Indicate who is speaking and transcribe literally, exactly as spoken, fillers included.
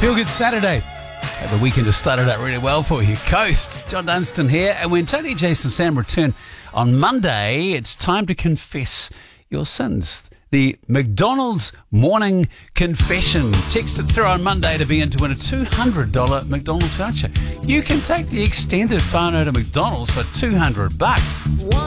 Speaker 1: Feel Good Saturday. Hope the weekend has started out really well for you. Coast, John Dunstan here. And when Tony, Jason, Sam return on Monday, it's time to confess your sins. The McDonald's Morning Confession. Text it through on Monday to be in to win a two hundred dollars McDonald's voucher. You can take the extended whānau to McDonald's for two hundred bucks.